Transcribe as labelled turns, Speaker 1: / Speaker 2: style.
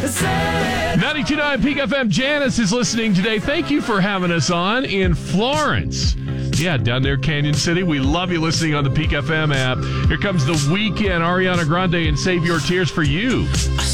Speaker 1: 92.9 Peak FM. Janice is listening today. Thank you for having us on in Florence. Yeah, down there, Canyon City. We love you listening on the Peak FM app. Here comes The Weeknd, Ariana Grande, and Save Your Tears for You.